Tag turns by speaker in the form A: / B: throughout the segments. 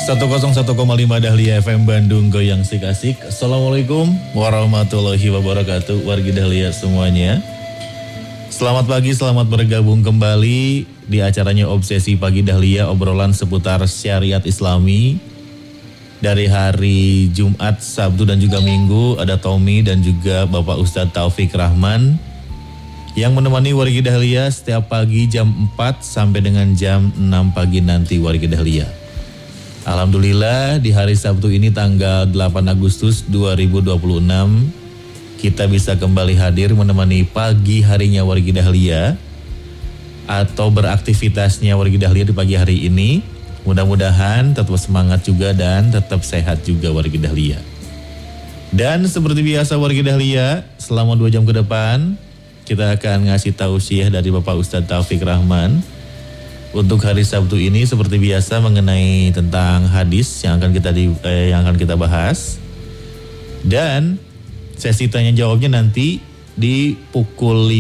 A: 101,5 Dahlia FM Bandung Goyang Sik-Asik. Assalamualaikum warahmatullahi wabarakatuh. Wargi Dahlia semuanya, selamat pagi, selamat bergabung kembali di acaranya Obsesi Pagi Dahlia, obrolan seputar syariat Islami. Dari hari Jumat, Sabtu dan juga Minggu ada Tommy dan juga Bapak Ustadz Taufik Rahman yang menemani wargi Dahlia setiap pagi jam 4 sampai dengan jam 6 pagi nanti wargi Dahlia. Alhamdulillah di hari Sabtu ini tanggal 8 Agustus 2026 kita bisa kembali hadir menemani pagi harinya wargi Dahlia atau beraktivitasnya wargi Dahlia di pagi hari ini. Mudah-mudahan tetap semangat juga dan tetap sehat juga wargi Dahlia. Dan seperti biasa wargi Dahlia, selama 2 jam ke depan kita akan ngasih tausiah dari Bapak Ustadz Taufik Rahman. Untuk hari Sabtu ini seperti biasa mengenai tentang hadis yang akan kita bahas. Dan sesi tanya jawabnya nanti di pukul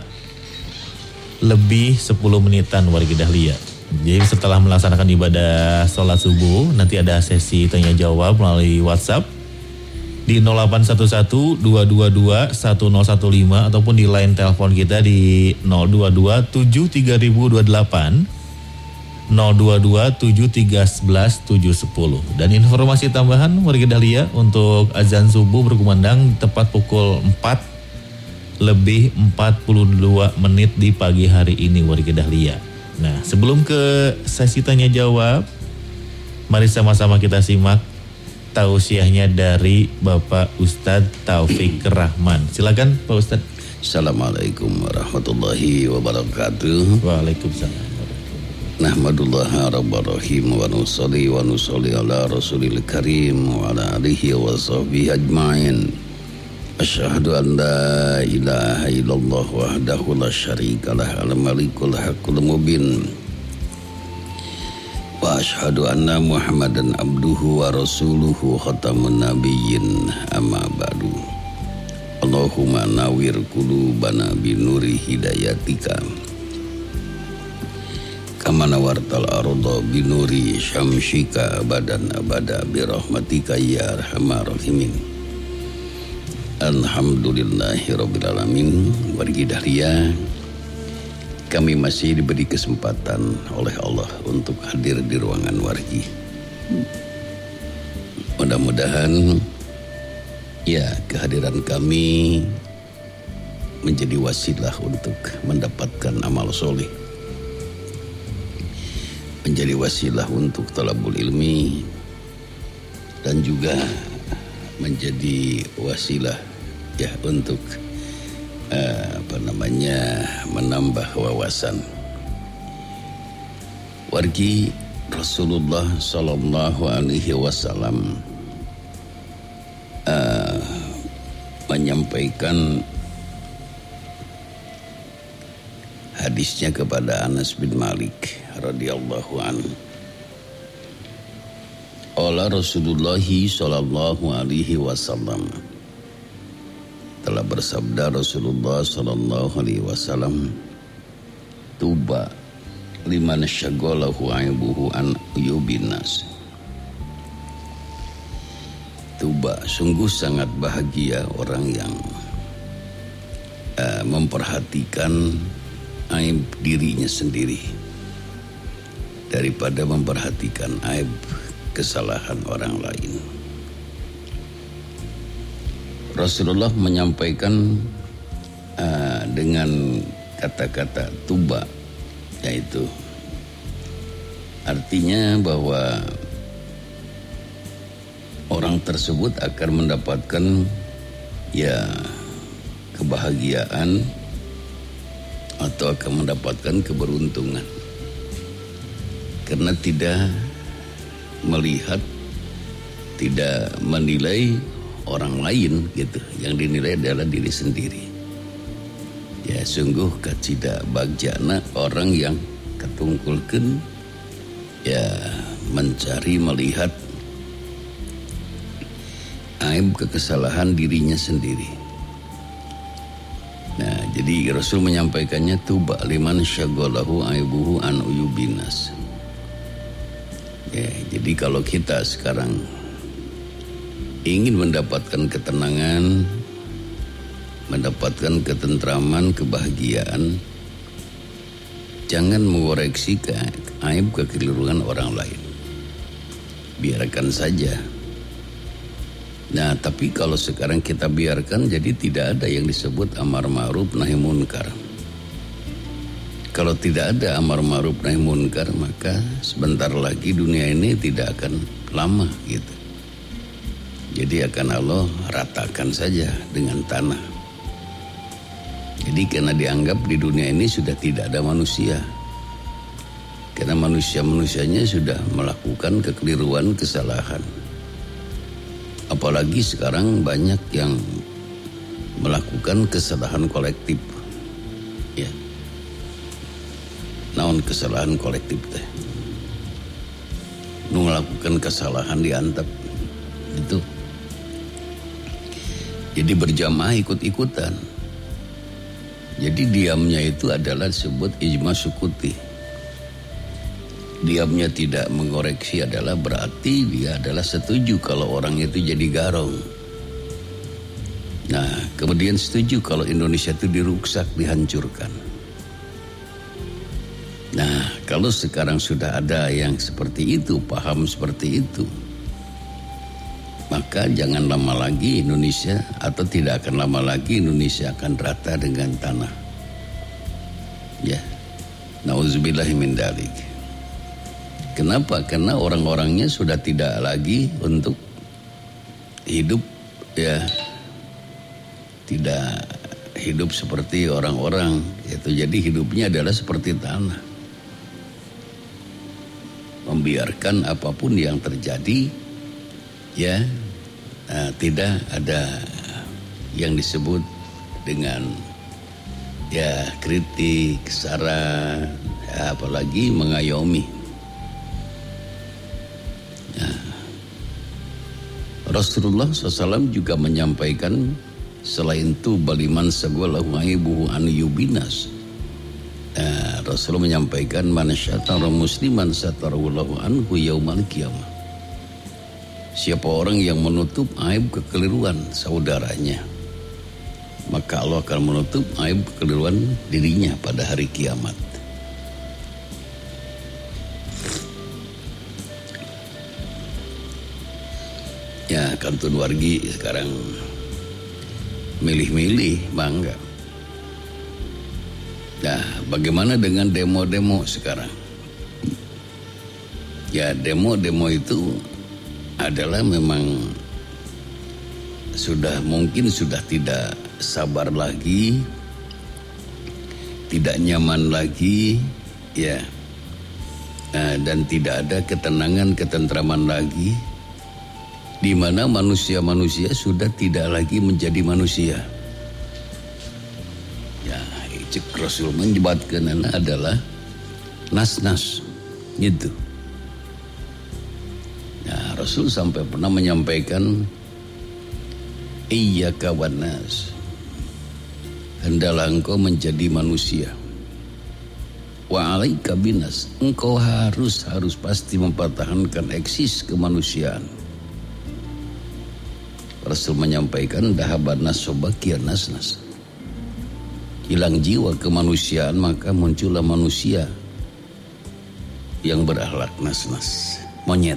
A: 5 lebih 10 menitan wargi Dahlia. Jadi setelah melaksanakan ibadah sholat subuh nanti ada sesi tanya jawab melalui WhatsApp di 0811 222 1015 ataupun di line telepon kita di 022 73028 022 7311 710. Dan informasi tambahan warga Dahlia untuk azan subuh berkumandang tepat pukul 4 lebih 42 menit di pagi hari ini warga Dahlia. Nah, sebelum ke sesi tanya jawab, mari sama-sama kita simak tausiahnya dari Bapak Ustadz Taufik Rahman. Silakan Pak Ustadz.
B: Assalamualaikum warahmatullahi wabarakatuh.
A: Waalaikumsalam.
B: Nahmadullah Rabbal Rahim wa nusalli ala Rasulil Karim wa ala alihi wa sahbihi ajma'in. Asyhadu an la ilaha illallah wahdahu la syarikalah al-malikul haqqul mubin. Wa asyhadu anna Muhammadan abduhu wa rasuluhu khatamun nabiyyin amma ba'du. Allahumma nawwir qulubana binuri hidayatika. Kamana wartal arda binuri syamsika abadan abada birahmatika ya arhamar rahimin. Alhamdulillahi rabbil alamin. Wargi Dahlia, kami masih diberi kesempatan oleh Allah untuk hadir di ruangan wargi. Mudah-mudahan ya kehadiran kami menjadi wasilah untuk mendapatkan amal soleh, menjadi wasilah untuk talabul ilmi, dan juga menjadi wasilah ya untuk menambah wawasan. Wargi Rasulullah sallallahu alaihi wasallam menyampaikan hadisnya kepada Anas bin Malik radhiyallahu anhu. Qala Rasulullah sallallahu alaihi wasallam, telah bersabda Rasulullah sallallahu alaihi wasallam, tuba liman syaghalahu aibuhu an uyubinas. Tuba, sungguh sangat bahagia orang yang memperhatikan aib dirinya sendiri daripada memperhatikan aib kesalahan orang lain. Rasulullah menyampaikan dengan kata-kata tuba, yaitu artinya bahwa orang tersebut akan mendapatkan ya kebahagiaan atau akan mendapatkan keberuntungan karena tidak melihat, tidak menilai orang lain gitu, yang dinilai adalah diri sendiri. Ya sungguh kacida bagjana orang yang ketungkulkeun ya mencari melihat aib kesalahan dirinya sendiri. Nah, jadi Rasul menyampaikannya tuba liman syaghalahu aibuhu an uyubinas. Ya, jadi kalau kita sekarang ingin mendapatkan ketenangan, mendapatkan ketentraman, kebahagiaan, jangan mengoreksi aib kekeliruan orang lain. Biarkan saja. Nah, tapi kalau sekarang kita biarkan, jadi tidak ada yang disebut amar ma'ruf nahi munkar. Kalau tidak ada amar ma'ruf nahi munkar, maka sebentar lagi dunia ini tidak akan lama gitu. Jadi akan Allah ratakan saja dengan tanah. Jadi karena dianggap di dunia ini sudah tidak ada manusia. Karena manusia-manusianya sudah melakukan kekeliruan, kesalahan. Apalagi sekarang banyak yang melakukan kesalahan kolektif. Ya. Naon kesalahan kolektif teh? Melakukan kesalahan diantep. Itu. Jadi berjamaah ikut-ikutan. Jadi diamnya itu adalah disebut ijma sukuti. Diamnya tidak mengoreksi adalah berarti dia adalah setuju kalau orang itu jadi garong. Nah, kemudian setuju kalau Indonesia itu diruksak, dihancurkan. Nah, kalau sekarang sudah ada yang seperti itu, paham seperti itu, maka jangan lama lagi Indonesia, atau tidak akan lama lagi Indonesia akan rata dengan tanah. Ya, nauzubillahi min dzalik. Kenapa? Karena orang-orangnya sudah tidak lagi untuk hidup, ya, tidak hidup seperti orang-orang. Itu jadi hidupnya adalah seperti tanah, membiarkan apapun yang terjadi, ya, tidak ada yang disebut dengan ya kritik, saran, ya, apalagi mengayomi. Rasulullah SAW juga menyampaikan selain itu baliman sagwalahu aibuhu an yubinas. Rasulullah menyampaikan man syatara musliman satarallahu anhu yaumal qiyamah. Siapa orang yang menutup aib kekeliruan saudaranya, maka Allah akan menutup aib kekeliruan dirinya pada hari kiamat. Ya, kantun wargi sekarang milih-milih bangga. Nah, bagaimana dengan demo-demo sekarang? Ya, demo-demo itu adalah memang mungkin sudah tidak sabar lagi, tidak nyaman lagi, ya, dan tidak ada ketenangan, ketentraman lagi, di mana manusia-manusia sudah tidak lagi menjadi manusia. Ya, cek Rasul menyebutkan adalah nas-nas, gitu. Ya, Rasul sampai pernah menyampaikan, iyyaka wan nas, hendaklah engkau menjadi manusia. Wa alaika binas, engkau harus pasti mempertahankan eksis kemanusiaan. Rasul menyampaikan dahaban nas sobakia nas. Hilang jiwa kemanusiaan, maka muncullah manusia yang berakhlak nas, monyet.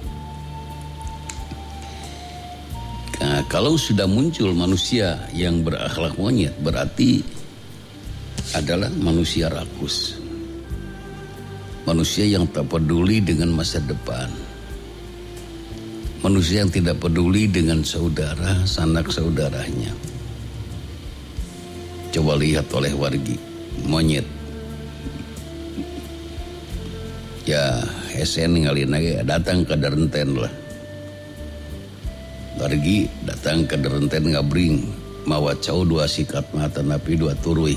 B: Nah, kalau sudah muncul manusia yang berakhlak monyet, berarti adalah manusia rakus. Manusia yang tak peduli dengan masa depan. Manusia yang tidak peduli dengan saudara, sanak saudaranya. Coba lihat oleh wargi, monyet. Ya, SN ngalin lagi datang ke darenten lah. Wargi datang ke darenten ngabring, mawa cau dua sikat mata napi dua turui.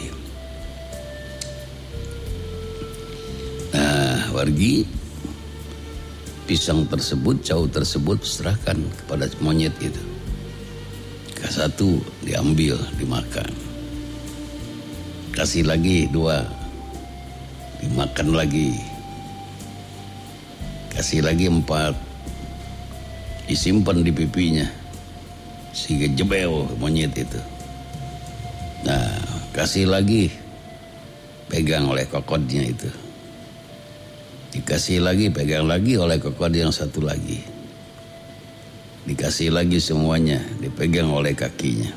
B: Nah, wargi pisang tersebut, cau tersebut serahkan kepada monyet itu. Satu diambil, dimakan. Kasih lagi dua, dimakan lagi. kasih lagi 4, disimpan di pipinya, sehingga jebel monyet itu. Nah, kasih lagi, pegang oleh kokodnya itu. Dikasih lagi, pegang lagi oleh kokod yang satu lagi. Dikasih lagi semuanya, dipegang oleh kakinya.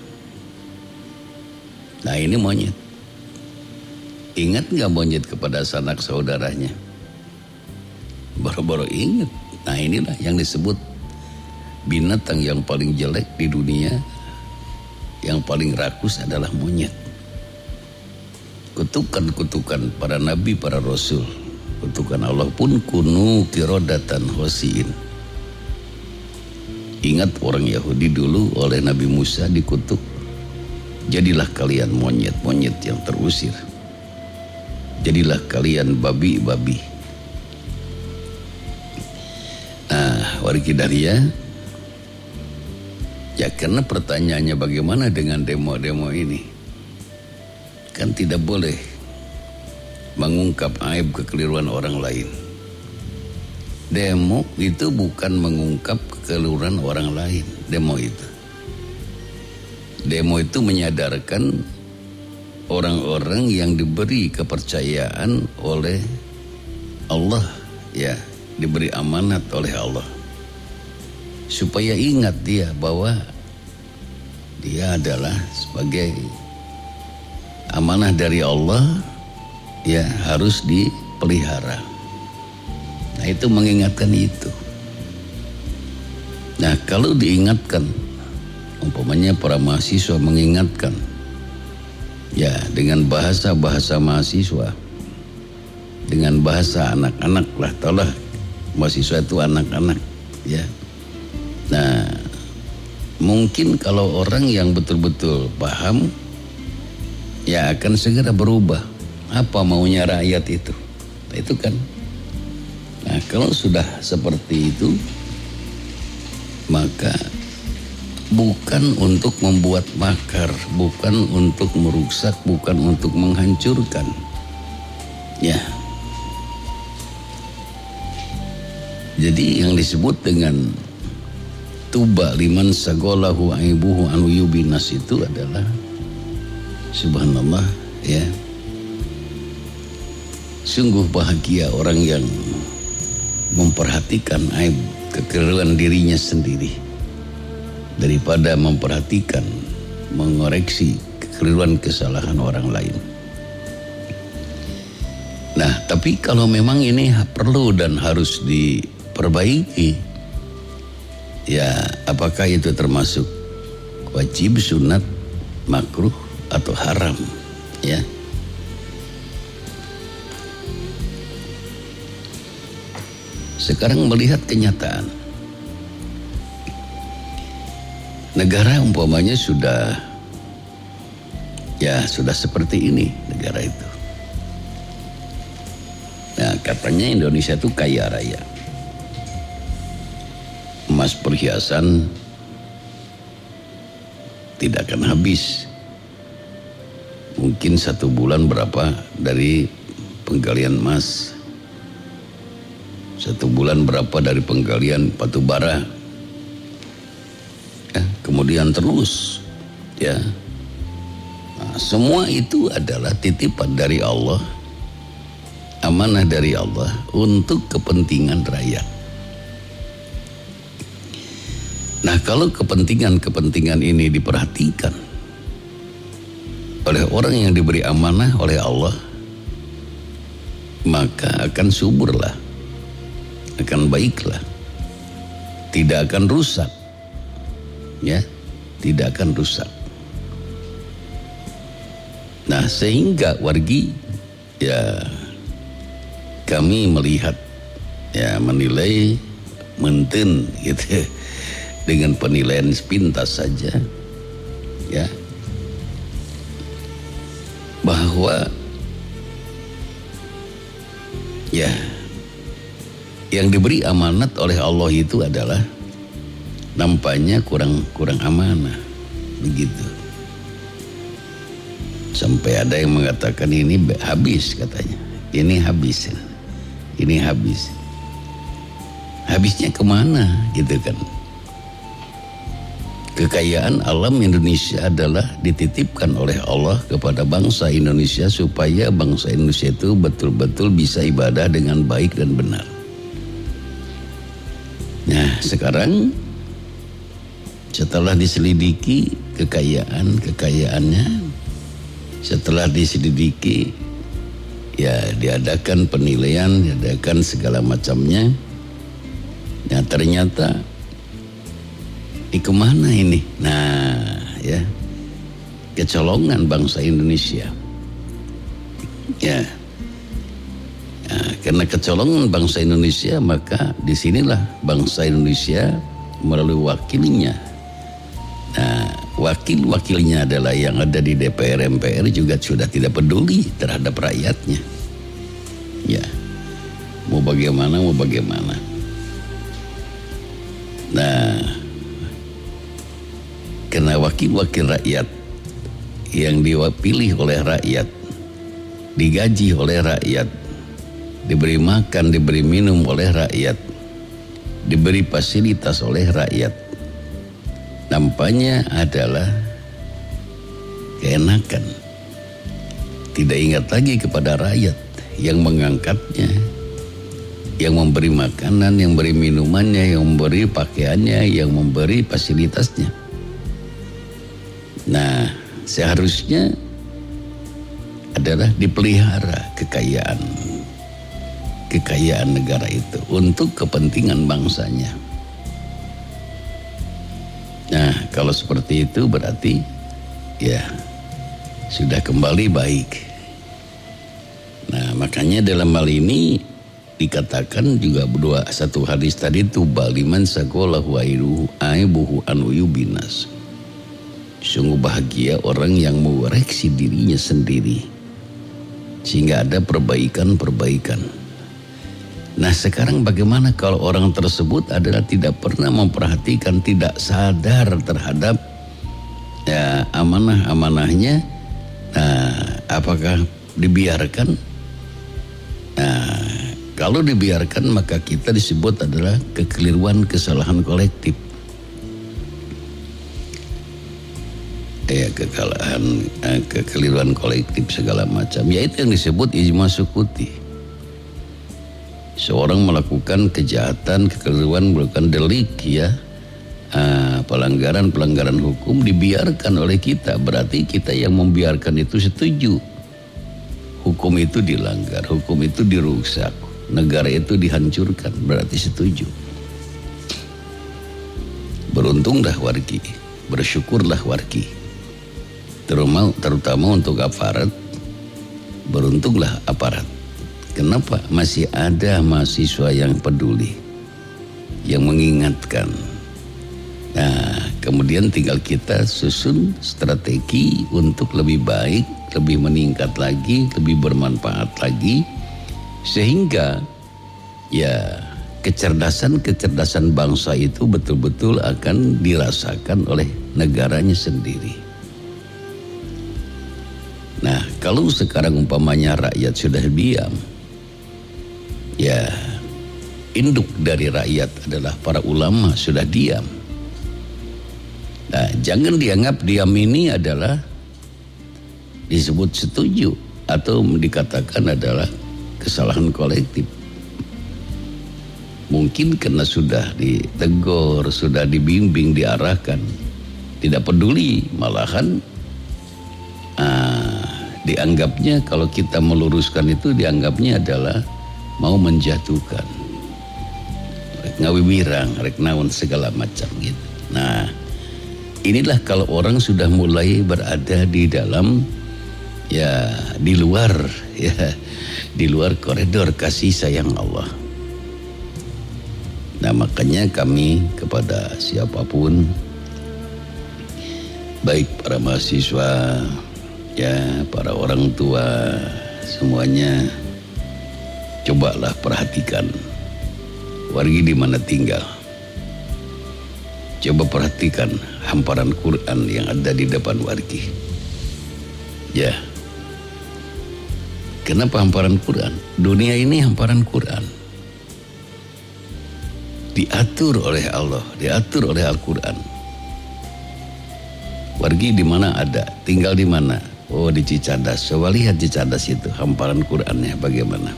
B: Nah, ini monyet. Ingat gak monyet kepada sanak saudaranya? Baru-baru ingat. Nah, inilah yang disebut binatang yang paling jelek di dunia, yang paling rakus adalah monyet. Kutukan-kutukan para nabi, para rasul, kutukan Allah pun kunu kirodatan khosiin. Ingat orang Yahudi dulu oleh Nabi Musa dikutuk, jadilah kalian monyet-monyet yang terusir, jadilah kalian babi-babi. Nah, wargi Dahlia, ya karena pertanyaannya bagaimana dengan demo-demo ini? Kan tidak boleh mengungkap aib kekeliruan orang lain. Demo itu bukan mengungkap kekeliruan orang lain. Demo itu menyadarkan orang-orang yang diberi kepercayaan oleh Allah, ya, diberi amanat oleh Allah, supaya ingat dia bahwa dia adalah sebagai amanah dari Allah, ya, harus dipelihara. Nah, itu mengingatkan itu. Nah, kalau diingatkan, umpamanya para mahasiswa mengingatkan, ya, dengan bahasa-bahasa mahasiswa, dengan bahasa anak-anak lah, taulah mahasiswa itu anak-anak, ya. Nah, mungkin kalau orang yang betul-betul paham, ya akan segera berubah. Apa maunya rakyat itu? Nah, itu kan. Nah, kalau sudah seperti itu, maka bukan untuk membuat makar, bukan untuk merusak, bukan untuk menghancurkan. Ya. Jadi yang disebut dengan tuba liman sagolahu aibuhu anu yubinas itu adalah, subhanallah, ya, sungguh bahagia orang yang memperhatikan aib kekeliruan dirinya sendiri daripada memperhatikan, mengoreksi kekeliruan kesalahan orang lain. Nah, tapi kalau memang ini perlu dan harus diperbaiki, ya, apakah itu termasuk wajib, sunat, makruh, atau haram, ya? Sekarang melihat kenyataan, negara umpamanya sudah seperti ini negara itu. Nah, katanya Indonesia itu kaya raya, emas perhiasan tidak akan habis. Mungkin 1 bulan berapa dari penggalian emas, 1 bulan berapa dari penggalian batu bara, ya, kemudian terus, ya. Nah, semua itu adalah titipan dari Allah, amanah dari Allah untuk kepentingan rakyat. Nah, kalau kepentingan ini diperhatikan oleh orang yang diberi amanah oleh Allah, maka akan suburlah, akan baiklah, tidak akan rusak, ya, tidak akan rusak. Nah, sehingga wargi, ya, kami melihat, ya, menilai menten gitu dengan penilaian sepintas saja, ya, bahwa, ya, yang diberi amanat oleh Allah itu adalah nampaknya kurang amanah, begitu. Sampai ada yang mengatakan ini habis, katanya. Ini habis. habisnya kemana gitu kan. Kekayaan alam Indonesia adalah dititipkan oleh Allah kepada bangsa Indonesia supaya bangsa Indonesia itu betul-betul bisa ibadah dengan baik dan benar. Nah sekarang setelah diselidiki kekayaannya, setelah diselidiki ya diadakan penilaian, diadakan segala macamnya. Nah ternyata ini kemana ini? Nah ya, kecolongan bangsa Indonesia. Ya, nah, karena kecolongan bangsa Indonesia maka disinilah bangsa Indonesia melalui wakilnya. Nah wakil-wakilnya adalah yang ada di DPR MPR juga sudah tidak peduli terhadap rakyatnya. Ya, mau bagaimana. Nah karena wakil-wakil rakyat yang dipilih oleh rakyat, digaji oleh rakyat, diberi makan, diberi minum oleh rakyat, diberi fasilitas oleh rakyat, nampaknya adalah keenakan. Tidak ingat lagi kepada rakyat yang mengangkatnya, yang memberi makanan, yang memberi minumannya, yang memberi pakaiannya, yang memberi fasilitasnya. Nah, seharusnya adalah dipelihara kekayaan negara itu untuk kepentingan bangsanya. Nah, kalau seperti itu berarti ya sudah kembali baik. Nah, makanya dalam hal ini dikatakan juga satu hadis tadi itu baliman sakolahu aibuhu anu yubinas. Sungguh bahagia orang yang mengoreksi dirinya sendiri sehingga ada perbaikan. Nah sekarang bagaimana kalau orang tersebut adalah tidak pernah memperhatikan, tidak sadar terhadap ya, amanah-amanahnya. Nah apakah dibiarkan? Nah kalau dibiarkan maka kita disebut adalah kekeliruan, kesalahan kolektif. Ya kekeliruan kolektif segala macam, yaitu yang disebut ijma sukuti. Seorang melakukan kejahatan, kekeliruan, melakukan delik ya, pelanggaran hukum dibiarkan oleh kita, berarti kita yang membiarkan itu setuju hukum itu dilanggar, hukum itu dirusak, negara itu dihancurkan, berarti setuju. Beruntunglah wargi, bersyukurlah wargi, terutama untuk aparat. Beruntunglah aparat. Kenapa? Masih ada mahasiswa yang peduli, yang mengingatkan. Nah, kemudian tinggal kita susun strategi untuk lebih baik, lebih meningkat lagi, lebih bermanfaat lagi, sehingga ya kecerdasan bangsa itu betul-betul akan dirasakan oleh negaranya sendiri. Nah, kalau sekarang umpamanya rakyat sudah diam, ya induk dari rakyat adalah para ulama sudah diam. Nah, jangan dianggap diam ini adalah disebut setuju atau dikatakan adalah kesalahan kolektif. Mungkin karena sudah ditegur, sudah dibimbing, diarahkan, tidak peduli, malahan dianggapnya kalau kita meluruskan itu dianggapnya adalah mau menjatuhkan, rek ngawimirang, rek naon segala macam gitu. Nah inilah kalau orang sudah mulai berada di dalam ya di luar koridor kasih sayang Allah. Nah makanya kami kepada siapapun, baik para mahasiswa ya, para orang tua, semuanya cobalah perhatikan wargi di mana tinggal. Coba perhatikan hamparan Quran yang ada di depan wargi. Ya, kenapa hamparan Quran? Dunia ini hamparan Quran. diatur oleh Allah, diatur oleh Al-Quran. Wargi di mana ada, tinggal di mana? Oh, di Cicadas. Coba lihat Cicadas itu hamparan Qurannya bagaimana.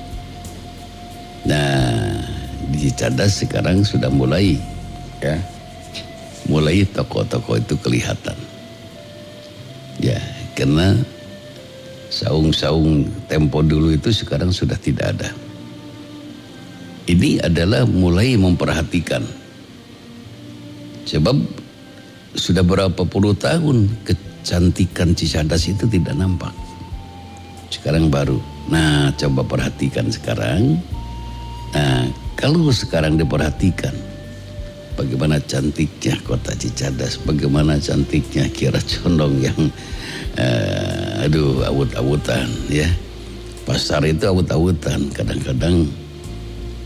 B: Nah, di Cicadas sekarang sudah mulai ya. Mulai toko-toko itu kelihatan. Ya, karena saung-saung tempo dulu itu sekarang sudah tidak ada. Ini adalah mulai memperhatikan. Sebab sudah berapa puluh tahun kecantikan Cicadas itu tidak nampak. Sekarang baru. Nah, coba perhatikan sekarang. Nah, kalau sekarang diperhatikan, bagaimana cantiknya kota Cicadas, bagaimana cantiknya Kiara Condong yang awut-awutan ya. Pasar itu awut-awutan, kadang-kadang